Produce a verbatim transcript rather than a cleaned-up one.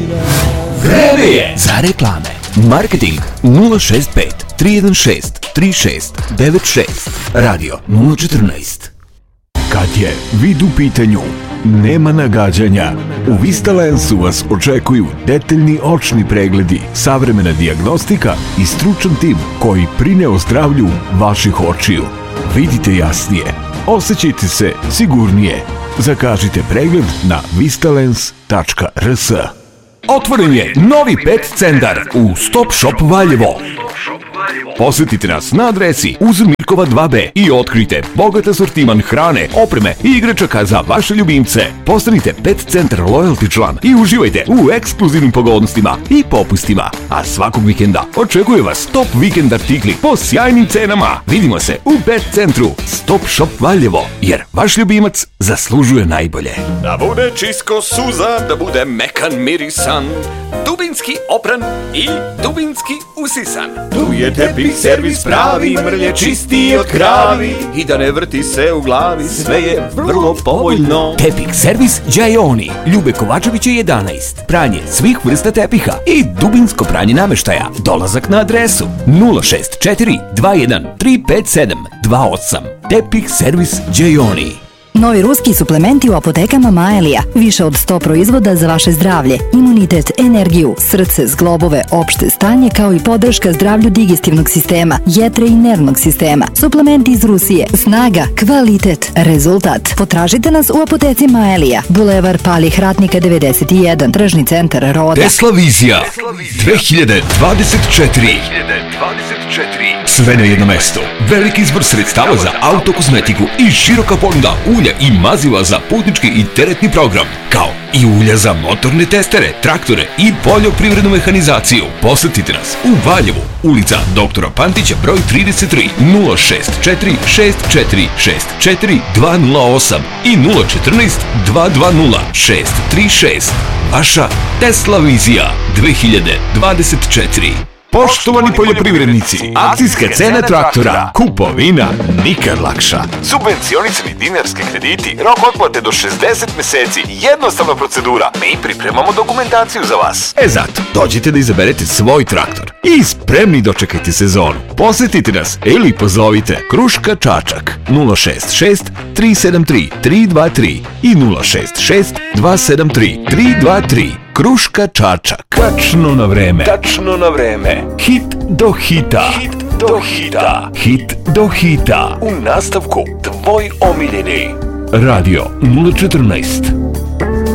Vreme je za reklame. Marketing nula šest pet tri jedan šest tri šest devet šest. Radio nula četrnaest. Kad je vid u pitanju, nema nagađanja. U Vistalensu vas očekuju detaljni očni pregledi, savremena dijagnostika i stručan tim koji brine o zdravlju vaših očiju. Vidite jasnije, osjećajte se sigurnije. Zakažite pregled na vistalens tačka r s. Otvoren je novi pet centar u Stop Shop Valjevo. Posjetite nas na adresi uz Mirkova dva be i otkrite bogat asortiman hrane, opreme i igračaka za vaše ljubimce. Postanite Pet Centar Loyalty član i uživajte u ekskluzivnim pogodnostima i popustima. A svakog vikenda očekuje vas top vikend artikli po sjajnim cenama. Vidimo se u Pet Centru Stop Shop Valjevo, jer vaš ljubimac zaslužuje najbolje. Da bude čisto suza, da bude mekan mirisan, dubinski opran i dubinski usisan. Tu je tepih servis pravi, mrlje čisti od kravi i da ne vrti se u glavi, sve je vrlo povoljno. Tepih servis Đajoni, Ljube Kovačevića jedanaest. Pranje svih vrsta tepiha i dubinsko pranje nameštaja. Dolazak na adresu nula šest četiri dva jedan tri pet sedam dva osam. Tepih servis Đajoni. Novi ruski suplementi u apotekama Maelija. Više od sto proizvoda za vaše zdravlje, imunitet, energiju, srce, zglobove, opšte stanje, kao i podrška zdravlju digestivnog sistema, jetre i nervnog sistema. Suplementi iz Rusije. Snaga, kvalitet, rezultat. Potražite nas u apoteci Maelija. Bulevar Palih Ratnika devedeset jedan. Tržni centar Roda. Tesla Vizija dve hiljade dvadeset četiri. Sve na jedno mesto. Veliki izbor sredstava za autokozmetiku i široka ponuda ulja i maziva za putnički i teretni program, kao i ulja za motorne testere, traktore i poljoprivrednu mehanizaciju. Posjetite nas u Valjevu, ulica doktora Pantića broj trideset tri, nula šest četiri šest četiri šest četiri dva nula osam i nula četrnaest dva dva nula šest tri šest. Vaša Tesla Vizija dve hiljade dvadeset četiri. Poštovani poljoprivrednici, akcijska cena traktora, kupovina nikad lakša. Subvencionisani dinarski krediti, rok otplate do šezdeset meseci, jednostavna procedura. Mi pripremamo dokumentaciju za vas. E zato, dođite da izaberete svoj traktor i spremni dočekajte sezonu. Posjetite nas ili pozovite Kruška Čačak nula šest šest tri sedam tri tri dva tri i nula šest šest dva sedam tri tri dva tri. Kruška Čačak. Tačno na vreme. Tačno na vreme. Hit do hita. Hit do hita. Hit do hita. U nastavku tvoj omiljeni. Radio nula četrnaest.